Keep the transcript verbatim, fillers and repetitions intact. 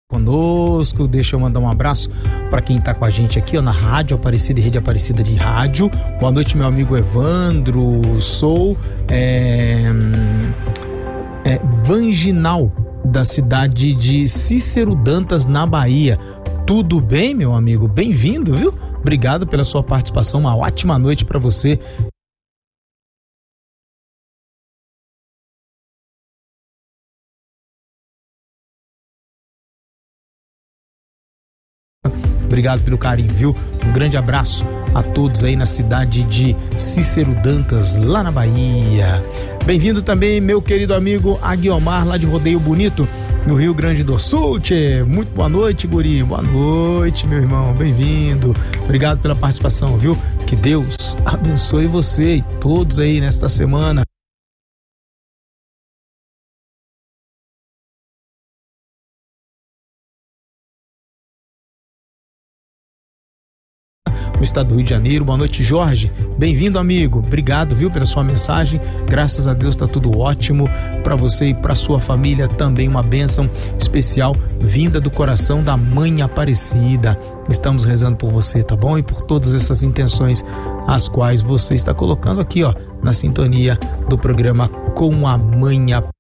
Conosco, deixa eu mandar um abraço para quem tá com a gente aqui, ó, na Rádio Aparecida e Rede Aparecida de Rádio. Boa noite, meu amigo Evandro. Sou é, é, Vanginal, da cidade de Cícero Dantas, na Bahia. Tudo bem, meu amigo? Bem-vindo, viu? Obrigado pela sua participação. Uma ótima noite para você. Obrigado pelo carinho, viu? Um grande abraço a todos aí na cidade de Cícero Dantas, lá na Bahia. Bem-vindo também, meu querido amigo Aguiomar, lá de Rodeio Bonito, no Rio Grande do Sul. Tchê. Muito boa noite, guri. Boa noite, meu irmão. Bem-vindo. Obrigado pela participação, viu? Que Deus abençoe você e todos aí nesta semana. No estado do Rio de Janeiro. Boa noite, Jorge. Bem-vindo, amigo. Obrigado, viu, pela sua mensagem. Graças a Deus tá tudo ótimo para você e para sua família. Também uma bênção especial vinda do coração da Mãe Aparecida. Estamos rezando por você, tá bom? E por todas essas intenções as quais você está colocando aqui, ó, na sintonia do programa Com a Mãe Aparecida.